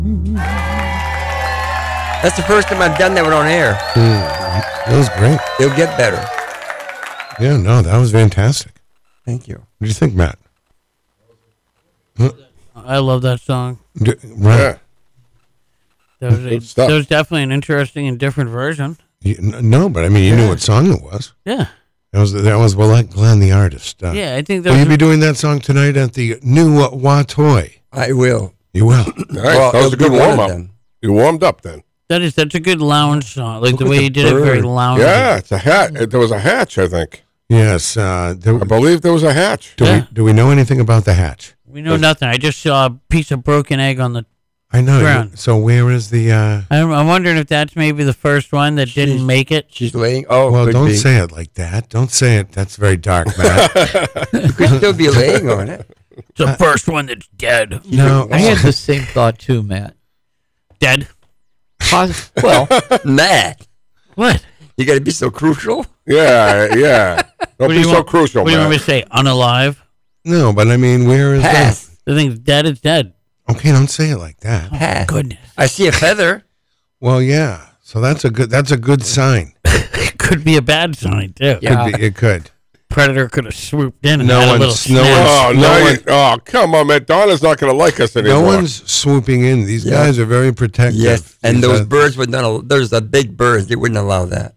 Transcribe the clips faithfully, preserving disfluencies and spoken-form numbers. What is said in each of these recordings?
That's the first time I've done that one on air. Mm, that was great. It'll get better. Yeah, no, that was fantastic. Thank you. What do you think, Matt? Huh? I love that song. D- right. Yeah. There was, Good a, stuff. there was definitely an interesting and different version. You, n- no, but I mean, you knew what song it was. Yeah. That was that was well, like Glenn the artist. Uh, Yeah, I think that Will was you be doing that song tonight at the new uh, Watoy? I will. You will. Nice. Well, that was it'll a good be one warm of up. them. You warmed up then. that is that's a good lounge song. Like Look the at way the you did it, very bird. lounge. Yeah, it's a hat. There was a hatch, I think. Yes. Uh, there, I believe there was a hatch. do Yeah. we do we know anything about the hatch? We know nothing. I just saw a piece of broken egg on the. I know. Ground. So where is the? Uh, I'm, I'm wondering if that's maybe the first one that didn't She's- make it. She's laying. Oh, well, could don't be. say it like that. Don't say it. That's very dark, Matt. You could still be laying on it. It's the first one that's dead. no. I had the same thought too, Matt. Dead. Pos- well, Matt, What? you got to be so crucial. Yeah, yeah. Don't What do be you so want- crucial, What do you want me man. to say? Unalive? No, but I mean, where is Pass. The thing's dead. It's dead. that? Okay, don't say it like that. Pass. Goodness. I see a feather. Well, yeah. So that's a good. That's a good sign. It could be a bad sign too. Yeah. Could be, it could. Predator could have swooped in and No had a one's- little no snap. Oh, No no, one- you- oh, come on, man. Donna's not going to like us anymore. No one's swooping in. These Yeah. guys are very protective. Yes, and These, those uh, birds would not. al- There's a big bird. They wouldn't allow that.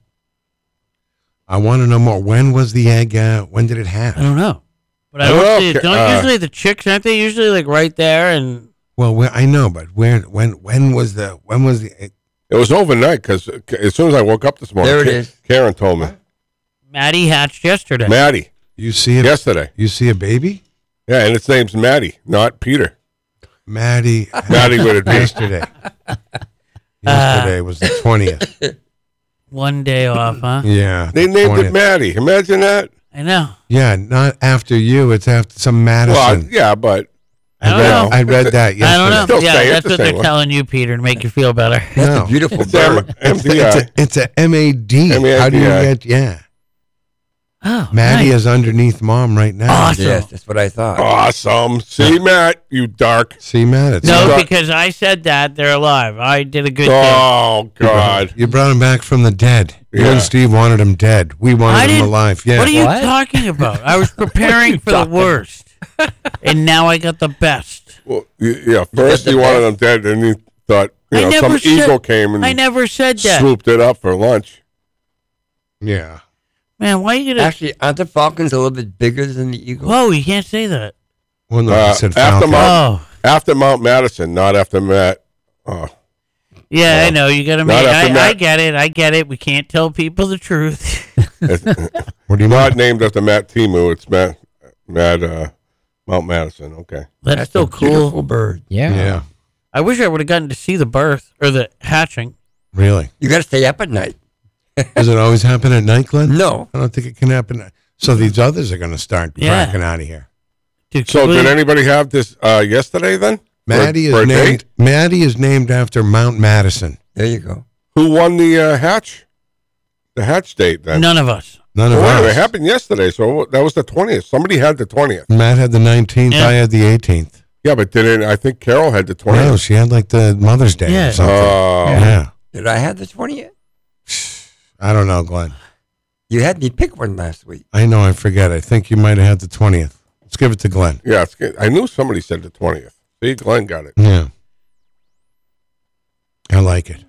I want to know more. When was the egg? Uh, when did it hatch? I don't know. But I Oh, don't see it. okay, Don't uh, usually the chicks aren't they usually like right there and Well, where, I know, but where? When? When was the? When was the? Egg? It was overnight because as soon as I woke up this morning, There it Ka- is. Karen told me. Maddie hatched yesterday. Maddie, You see it? yesterday. You see a baby? Yeah, and its name's Maddie, not Peter. Maddie. Maddie would it be? yesterday. Yesterday was the twentieth. One day off, huh? Yeah. They the named it twentieth. Maddie. Imagine that. I know. Yeah, not after you. It's after some Well, Madison. yeah, but I don't read, know. I read that yesterday. I don't know. Still Yeah, say it that's the what same they're way. telling you, Peter, to make you feel better. That's No. a beautiful it's M- bird. It's, M D a, it's, I. a, it's a M A D. M A D I. How do you get? Yeah. Oh, Maddie nice. is underneath mom right now. Awesome. Yes, that's what I thought. Awesome. See, Matt, you dark. See, Matt? It's No, Got- because I said that they're alive. I did a good thing. Oh, God. You brought him back from the dead. You Yeah. and Steve wanted him dead. We wanted I him didn't- alive. Yeah. What are you What? talking about? I was preparing for the worst, and now I got the best. Well, y- yeah, first the you wanted best. them dead, and you thought, you I know, never some said- eagle came and I never said that. swooped it up for lunch. Yeah. Man, why are you gonna? Actually, aren't the falcons a little bit bigger than the eagle? Whoa, you can't say that. Well, no, Uh, I said after Falcon. Mount- Oh, After Mount Madison, not after Matt. Oh, yeah, Well, I know. You gotta not make. after I, I Matt. get it. I get it. We can't tell people the truth. it's What do you not mean? named after Matt Timu. It's Matt, Matt uh, Mount Madison. Okay. That's, That's still a cool. beautiful bird. yeah. Yeah. I wish I would have gotten to see the birth or the hatching. Really? You got to stay up at night. Does it always happen at night, Glenn? No, I don't think it can happen. So these others are going to start Yeah. cracking out of here. Dude, So can we- did anybody have this uh, yesterday then? Maddie for, is for a named. date? Maddie is named after Mount Madison. there you go. Who won the uh, hatch? The hatch date then? None of us. None of Oh, us. it happened yesterday, so that was the twentieth. Somebody had the twentieth. Matt had the nineteenth. Yeah. I had the eighteenth. Yeah, but didn't I think Carol had the No, twentieth? she had like the Mother's Day Yeah. or something. Oh, yeah. Did I have the twentieth? I don't know, Glenn. You had me pick one last week. I know. I forget. I think you might have had the twentieth. Let's give it to Glenn. yeah. It's good. I knew somebody said the twentieth. See, Glenn got it. Yeah. I like it.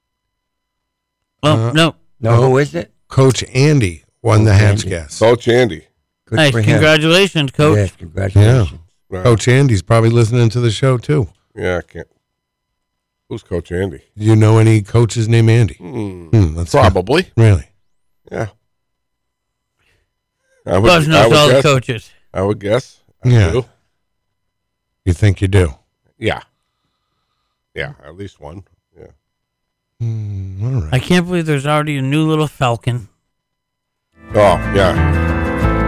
Well, Uh, no. No, No. who is it? Coach Andy won the Coach hatch Andy. guess. Coach Andy. Good Nice. for him. Congratulations, Coach. Yes, congratulations. Right. Coach Andy's probably listening to the show too. Yeah, I can't. Who's Coach Andy? Do you know any coaches named Andy? Hmm, Hmm, let's probably. Really? Yeah. I would, Buzz I knows would all the guess. coaches. I would guess. I Yeah. do. You think you do? Yeah. Yeah, at least one. Yeah. Hmm, all right. I can't believe there's already a new little falcon. Oh, yeah.